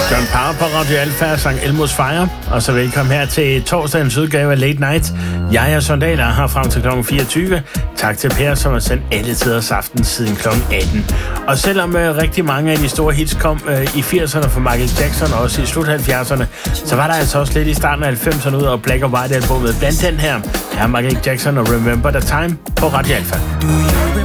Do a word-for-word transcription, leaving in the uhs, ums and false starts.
John Parr på Radio Alfa sang Elmos Fire. Og så velkommen her til torsdagens udgave af Late Night. Jeg er Sondaler her frem til klokken fireogtyve. Tak til Per, som har sendt alle tiders aften siden klokken atten. Og selvom øh, rigtig mange af de store hits kom øh, i firserne fra Michael Jackson og også i slut halvfjerdserne, så var der altså også lidt i starten af halvfemserne ud af Black and White albumet. Blandt den her er Michael Jackson og Remember the Time på Radio Alfa.